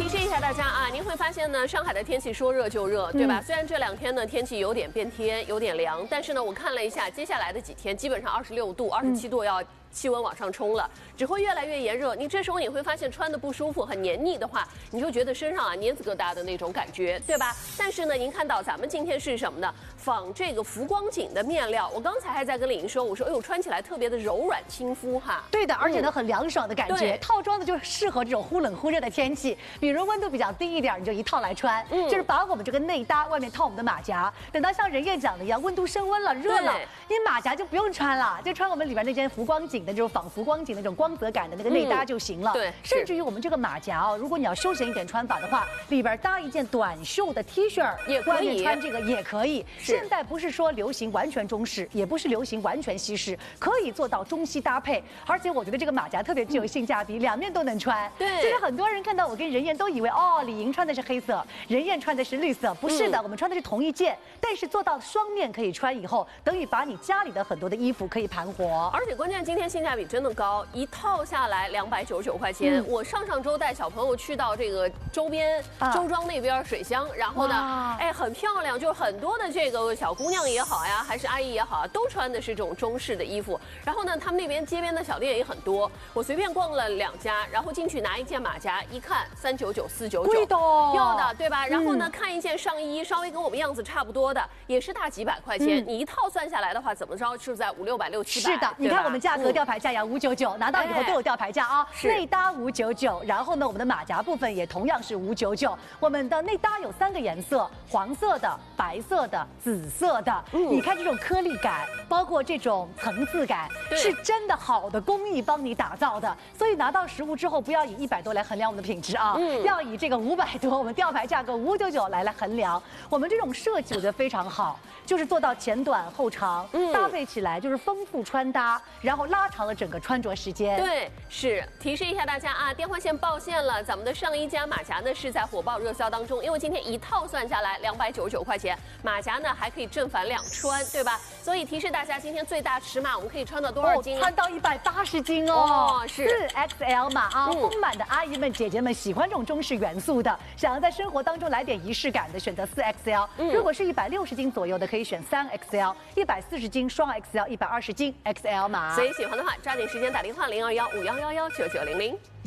提示一下大家啊，您会发现呢，上海的天气说热就热，对吧？虽然这2天呢天气有点变天，有点凉，但是呢，我看了一下，接下来的几天基本上26度、27度要气温往上冲了，只会越来越炎热。你这时候你会发现穿的不舒服、很黏腻的话，你就觉得身上啊黏子疙瘩的那种感觉，对吧？但是呢，您看到咱们今天是什么呢？仿这个浮光锦的面料，我刚才还在跟李莹说，我说哎呦，穿起来特别的柔软亲肤哈。 对的，而且呢很凉爽的感觉。套装的就适合这种忽冷忽热的天气，比如温度比较低一点，你就一套来穿，就是把我们这个内搭外面套我们的马甲。等到像任燕讲的一样，温度升温了、热了，你马甲就不用穿了，就穿我们里边那件浮光锦的这种仿浮光锦的那种光泽感的那个内搭就行了。 对， 甚至于我们这个马甲哦，如果你要休闲一点穿法的话，里边搭一件短袖的 T 恤， 也可以， 外面穿这个也可以。现在不是说流行完全中式，也不是流行完全西式，可以做到中西搭配。而且我觉得这个马甲特别具有性价比，两面都能穿。 对， 所以很多人看到我跟任燕都以为哦，李莹穿的是黑色，任燕穿的是绿色，不是的，我们穿的是同一件，但是做到双面可以穿以后，等于把你家里的很多的衣服可以盘活。 而且关键今天性价比真的高，一套下来299块钱。我上周带小朋友去到这个周边周庄那边水乡，然后呢，哎，很漂亮，就是很多的这个小姑娘也好呀，还是阿姨也好，都穿的是这种中式的衣服。然后呢，他们那边街边的小店也很多，我随便逛了2家，然后进去拿一件马甲，一看399、499， 贵的， 要的对吧？然后呢，看一件上衣，稍微跟我们样子差不多的，也是大几百块钱。你一套算下来的话，怎么着是在500、600、700。 是的，你看我们价格吊牌价呀599，拿到以后都有吊牌价啊。内搭599，然后呢，我们的马甲部分也同样是599。我们的内搭有3个颜色，黄色的、白色的、紫色的。你看这种颗粒感，包括这种层次感，是真的好的工艺帮你打造的。所以拿到实物之后，不要以100多来衡量我们的品质啊，要以这个500多，我们吊牌价格599来衡量。我们这种设计我觉得非常好，就是做到前短后长，搭配起来就是丰富穿搭，然后拉长了整个穿着时间。 对，是提示一下大家啊，电话线爆线了，咱们的上衣加马甲呢是在火爆热销当中，因为今天一套算下来299块钱，马甲呢还可以正反两穿，对吧？所以提示大家，今天最大尺码我们可以穿到多少斤？ 穿到180斤哦， 是 4XL 码啊。丰满的阿姨们、姐姐们喜欢这种中式元素的，想要在生活当中来点仪式感的，选择4XL。如果是160斤左右的，可以选3XL；140斤双 XL；120斤 XL 码。 所以喜欢的话，抓紧时间打电话0215119900。